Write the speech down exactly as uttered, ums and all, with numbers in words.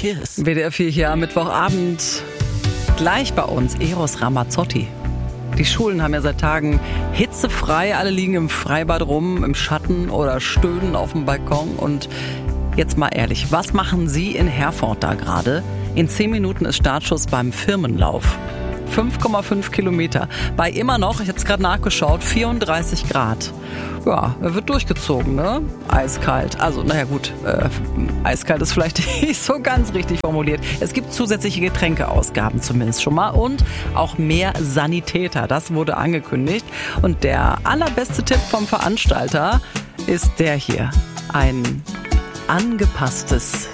Kiss. W D R vier hier am Mittwochabend. Gleich bei uns Eros Ramazzotti. Die Schulen haben ja seit Tagen hitzefrei. Alle liegen im Freibad rum, im Schatten oder stöhnen auf dem Balkon. Und jetzt mal ehrlich, was machen Sie in Herford da gerade? In zehn Minuten ist Startschuss beim Firmenlauf. fünf Komma fünf Kilometer. Bei immer noch, ich habe es gerade nachgeschaut, vierunddreißig Grad. Ja, er wird durchgezogen, ne? Eiskalt. Also, naja gut, äh, eiskalt ist vielleicht nicht so ganz richtig formuliert. Es gibt zusätzliche Getränkeausgaben zumindest schon mal und auch mehr Sanitäter. Das wurde angekündigt. Und der allerbeste Tipp vom Veranstalter ist der hier. Ein angepasstes